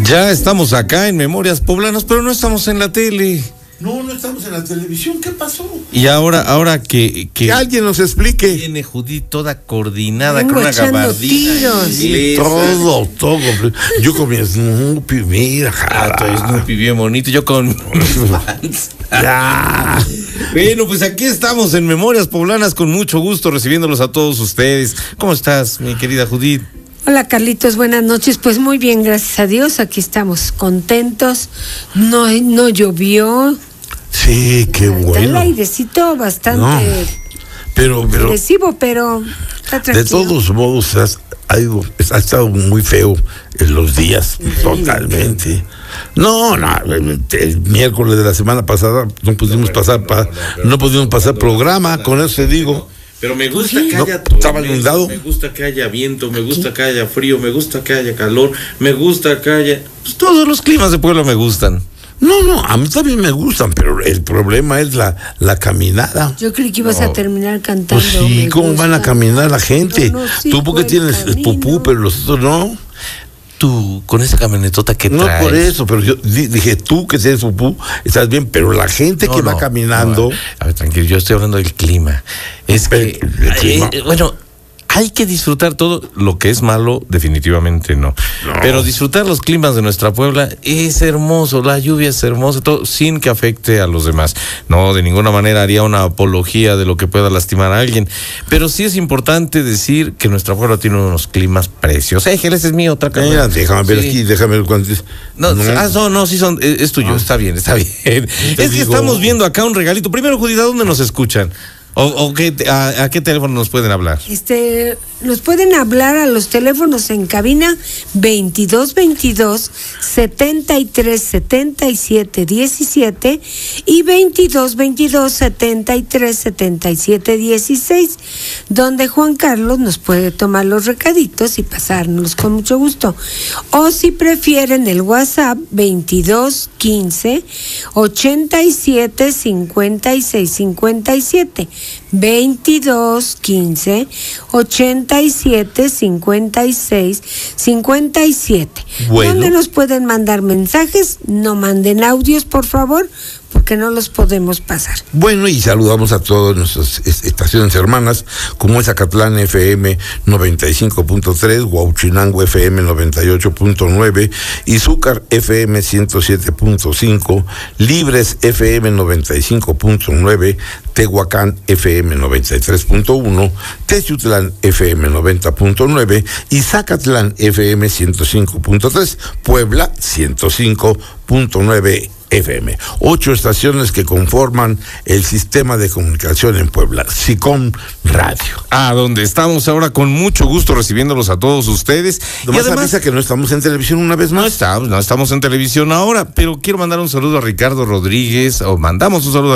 Ya estamos acá en Memorias Poblanas, pero no estamos en la tele. No estamos en la televisión. ¿Qué pasó? Y ahora que alguien nos explique. Viene Judith toda coordinada Vengo con una gabardina. Todo. Yo con mi Snoopy, mira. Snoopy bien bonito, yo con fans. Ya. Bueno, pues aquí estamos en Memorias Poblanas con mucho gusto recibiéndolos a todos ustedes. ¿Cómo estás, mi querida Judith? Hola Carlitos, buenas noches. Pues muy bien, gracias a Dios, aquí estamos contentos. No llovió. Sí, qué bueno. Está el airecito bastante pero agresivo, pero está tranquilo. de todos modos ha estado muy feo en los días, totalmente. No, el miércoles de la semana pasada no pudimos pasar programa, con eso te digo. Pero me gusta que haya estaba inundado. Me gusta que haya viento, me gusta que haya frío, me gusta que haya calor, me gusta que haya... Pues todos los climas de Puebla me gustan. No, a mí también me gustan, pero el problema es la caminada. Yo creí que ibas a terminar cantando. Pues sí, ¿cómo van a caminar la gente? Sí, tú porque tienes el pupú, pero los otros no. Tú, con esa camionetota que no traes. No por eso, pero yo dije, tú que tienes pupú, estás bien, pero la gente que va caminando... A ver, tranquilo, yo estoy hablando del clima. Es que, bueno, hay que disfrutar todo. Lo que es malo, definitivamente no. Pero disfrutar los climas de nuestra Puebla es hermoso, la lluvia es hermosa, todo sin que afecte a los demás. No, de ninguna manera haría una apología de lo que pueda lastimar a alguien. Pero sí es importante decir que nuestra Puebla tiene unos climas preciosos. Ese es mío, otra cosa. Déjame ver aquí, déjame ver cuántos. Es tuyo, está bien. Es que estamos viendo acá un regalito. Primero, Judith, ¿a dónde nos escuchan? ¿A qué teléfono nos pueden hablar? Nos pueden hablar a los teléfonos en cabina 2222-7377-17 y 2222-7377-16, donde Juan Carlos nos puede tomar los recaditos y pasárnoslos con mucho gusto. O si prefieren el WhatsApp 2215-875657. 2215-875657. Bueno. ¿Dónde nos pueden mandar mensajes? No manden audios, por favor, porque no los podemos pasar. Bueno, y saludamos a todas nuestras estaciones hermanas, como es Acatlán FM 95.3, Huauchinango FM 98.9, Izúcar FM 107.5, Libres FM 95.9, Tehuacán FM 93.1, Teciutlán FM 90.9 y Zacatlán FM 105.3, Puebla 105.9 FM. 8 estaciones que conforman el sistema de comunicación en Puebla, SICOM Radio. Donde estamos ahora con mucho gusto recibiéndolos a todos ustedes. Y además avisa que no estamos en televisión una vez más. No estamos en televisión ahora, pero quiero mandar un saludo a Ricardo Rodríguez, mandamos un saludo a